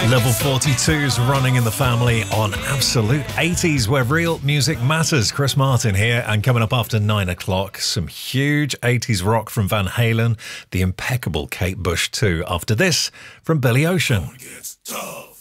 Level 42's running in the family on Absolute 80s, where real music matters. Chris Martin here, and coming up after 9 o'clock, some huge 80s rock from Van Halen, the impeccable Kate Bush too. After this, from Billy Ocean.